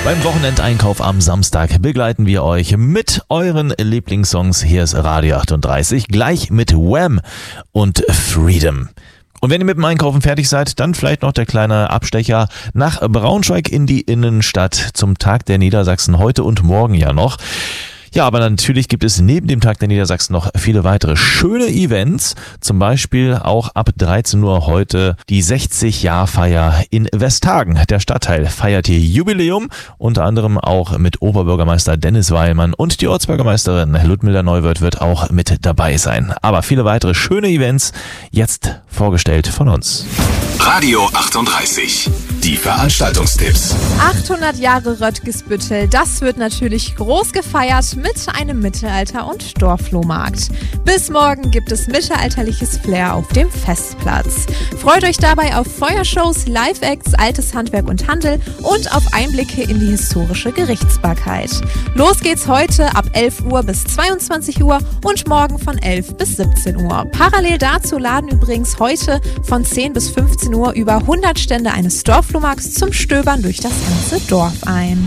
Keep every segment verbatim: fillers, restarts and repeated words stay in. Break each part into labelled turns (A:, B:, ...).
A: Beim Wochenendeinkauf am Samstag begleiten wir euch mit euren Lieblingssongs. Hier ist Radio achtunddreißig, gleich mit Wham und Freedom. Und wenn ihr mit dem Einkaufen fertig seid, dann vielleicht noch der kleine Abstecher nach Braunschweig in die Innenstadt zum Tag der Niedersachsen heute und morgen ja noch. Ja, aber natürlich gibt es neben dem Tag der Niedersachsen noch viele weitere schöne Events. Zum Beispiel auch ab dreizehn Uhr heute die sechzig-Jahr-Feier in Westhagen. Der Stadtteil feiert hier Jubiläum, unter anderem auch mit Oberbürgermeister Dennis Weilmann und die Ortsbürgermeisterin Ludmilla Neuwirth wird auch mit dabei sein. Aber viele weitere schöne Events jetzt vorgestellt von uns.
B: Radio achtunddreißig, die Veranstaltungstipps.
C: achthundert Jahre Röttgesbüttel, das wird natürlich groß gefeiert mit einem Mittelalter- und Dorfflohmarkt. Bis morgen gibt es mittelalterliches Flair auf dem Festplatz. Freut euch dabei auf Feuershows, Live-Acts, altes Handwerk und Handel und auf Einblicke in die historische Gerichtsbarkeit. Los geht's heute ab elf Uhr bis zweiundzwanzig Uhr und morgen von elf bis siebzehn Uhr. Parallel dazu laden übrigens heute von zehn bis fünfzehn Uhr über hundert Stände eines Dorfflohmarkts zum Stöbern durch das ganze Dorf ein.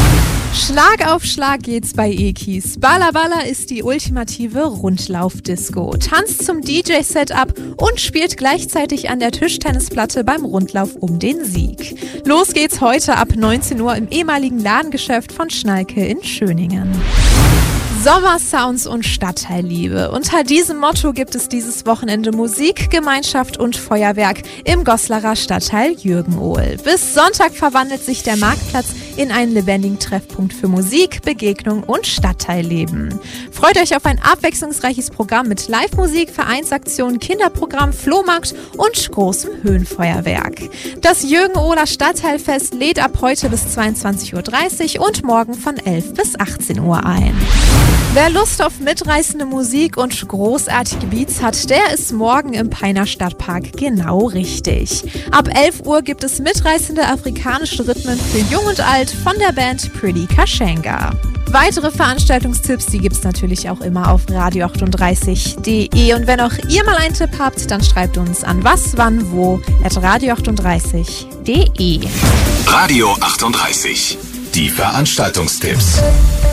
C: Schlag auf Schlag geht's bei Ekis. Balla Balla ist die ultimative Rundlauf-Disco. Tanzt zum D J-Setup und spielt gleichzeitig an der Tischtennisplatte beim Rundlauf um den Sieg. Los geht's heute ab neunzehn Uhr im ehemaligen Ladengeschäft von Schnalke in Schöningen. Sommersounds und Stadtteilliebe. Unter diesem Motto gibt es dieses Wochenende Musik, Gemeinschaft und Feuerwerk im Goslarer Stadtteil Jürgenohl. Bis Sonntag verwandelt sich der Marktplatz in einen lebendigen Treffpunkt für Musik, Begegnung und Stadtteilleben. Freut euch auf ein abwechslungsreiches Programm mit Live-Musik, Vereinsaktionen, Kinderprogramm, Flohmarkt und großem Höhenfeuerwerk. Das Jürgenohler Stadtteilfest lädt ab heute bis zweiundzwanzig Uhr dreißig und morgen von elf bis achtzehn Uhr ein. Wer Lust auf mitreißende Musik und großartige Beats hat, der ist morgen im Peiner Stadtpark genau richtig. Ab elf Uhr gibt es mitreißende afrikanische Rhythmen für Jung und Alt von der Band Pretty Kashenga. Weitere Veranstaltungstipps, die gibt's natürlich auch immer auf radio achtunddreißig punkt de. Und wenn auch ihr mal einen Tipp habt, dann schreibt uns an was, wann, wo at radio achtunddreißig punkt de.
B: Radio achtunddreißig, die Veranstaltungstipps.